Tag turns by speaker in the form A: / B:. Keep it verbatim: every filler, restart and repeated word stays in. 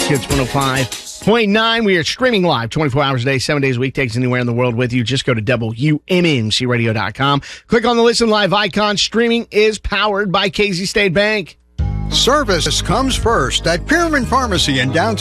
A: Kids one oh five point nine. We are streaming live twenty-four hours a day, seven days a week. Takes anywhere in the world with you. Just go to W M M C radio dot com. Click on the Listen Live icon. Streaming is powered by Casey State Bank.
B: Service comes first at Pearman Pharmacy in downtown